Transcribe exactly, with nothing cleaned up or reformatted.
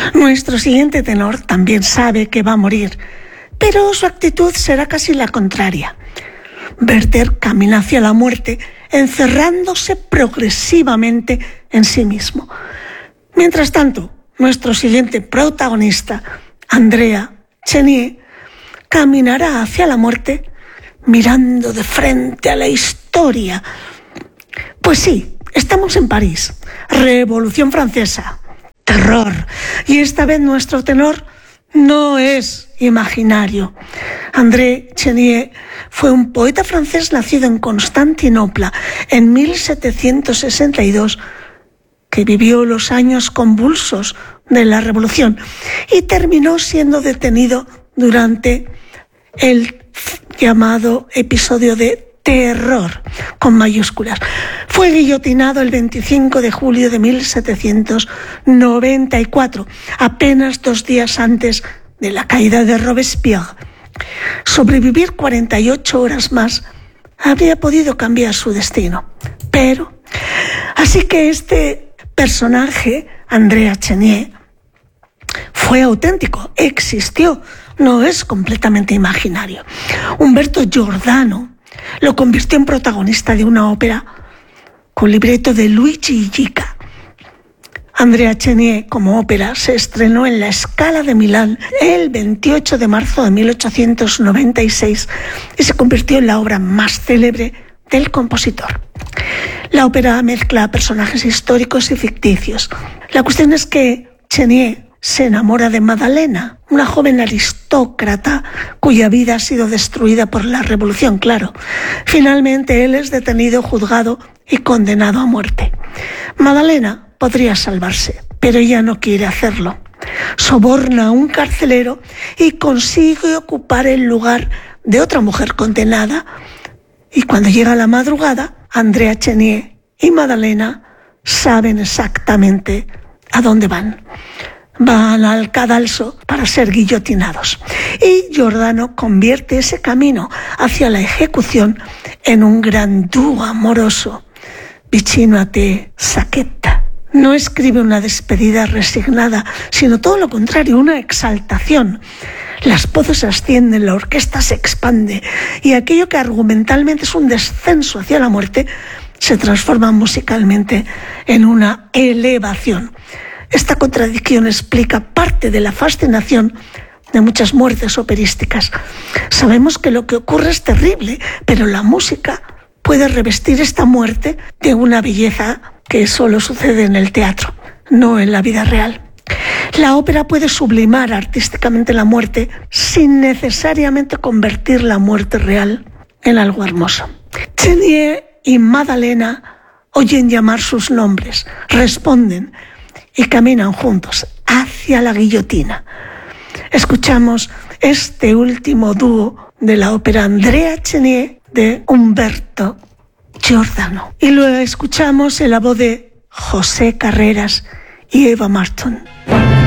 Nuestro siguiente tenor también sabe que va a morir, pero su actitud será casi la contraria. Werther camina hacia la muerte, encerrándose progresivamente en sí mismo. Mientras tanto, nuestro siguiente protagonista, Andrea Chenier, caminará hacia la muerte mirando de frente a la historia. Pues sí, estamos en París, Revolución Francesa, terror, y esta vez nuestro tenor no es imaginario. André Chenier fue un poeta francés nacido en Constantinopla en mil setecientos sesenta y dos, que vivió los años convulsos de la Revolución y terminó siendo detenido durante el llamado episodio de terror, con mayúsculas. Fue guillotinado el veinticinco de julio de mil setecientos noventa y cuatro, apenas dos días antes de la caída de Robespierre. Sobrevivir cuarenta y ocho horas más habría podido cambiar su destino. Pero, así que este personaje, Andrea Chenier, fue auténtico, existió, no es completamente imaginario. Umberto Giordano lo convirtió en protagonista de una ópera con libreto de Luigi Illica. Andrea Chenier, como ópera, se estrenó en la Scala de Milán el veintiocho de marzo de mil ochocientos noventa y seis y se convirtió en la obra más célebre del compositor. La ópera mezcla personajes históricos y ficticios. La cuestión es que Chenier se enamora de Madalena, una joven aristócrata cuya vida ha sido destruida por la revolución, claro. Finalmente él es detenido, juzgado y condenado a muerte. Madalena podría salvarse, pero ella no quiere hacerlo. Soborna a un carcelero y consigue ocupar el lugar de otra mujer condenada. Y cuando llega la madrugada, Andrea Chenier y Madalena saben exactamente a dónde van. Van al cadalso para ser guillotinados. Y Giordano convierte ese camino hacia la ejecución en un gran dúo amoroso. Vicino a te, Sacchetta. No escribe una despedida resignada, sino todo lo contrario, una exaltación. Las voces ascienden, la orquesta se expande y aquello que argumentalmente es un descenso hacia la muerte se transforma musicalmente en una elevación. Esta contradicción explica parte de la fascinación de muchas muertes operísticas. Sabemos que lo que ocurre es terrible, pero la música puede revestir esta muerte de una belleza que solo sucede en el teatro, no en la vida real. La ópera puede sublimar artísticamente la muerte sin necesariamente convertir la muerte real en algo hermoso. Chenier y Madalena oyen llamar sus nombres, responden y caminan juntos hacia la guillotina. Escuchamos este último dúo de la ópera Andrea Chenier de Umberto Giordano. Y luego escuchamos en la voz de José Carreras y Eva Marton.